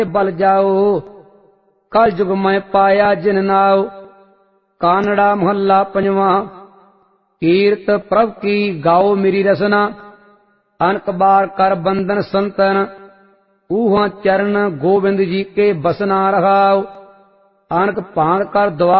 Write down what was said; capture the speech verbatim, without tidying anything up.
बल जाओ, कल जुग में पाया जिन नाव। कानड़ा मोहल्ला पंजवा। कीरत प्रभ की गाओ मेरी रसना, अनक बार कर बंदन संतन। ऊहा चरण गोविंद जी के बसना रहाओ, अनक भांग कर दुआ